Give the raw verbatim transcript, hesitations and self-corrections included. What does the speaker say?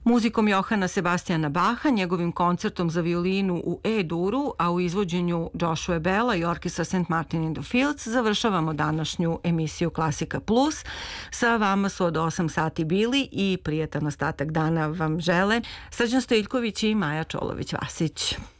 Muzikom Johana Sebastijana Baha, njegovim koncertom za violinu u E-duru, a u izvođenju Joshua Bella i orkestra Saint Martin in the Fields, završavamo današnju emisiju Klasika Plus. Sa vama su od osam sati bili i prijatan ostatak dana vam žele Srđan Stojiljković i Maja Čolović-Vasić.